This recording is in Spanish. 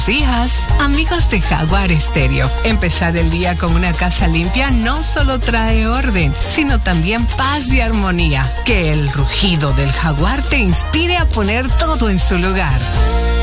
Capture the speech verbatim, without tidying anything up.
días, amigos de Jaguar Estéreo. Empezar el día con una casa limpia no solo trae orden, sino también paz y armonía. Que el rugido del jaguar te inspire a poner todo en su lugar.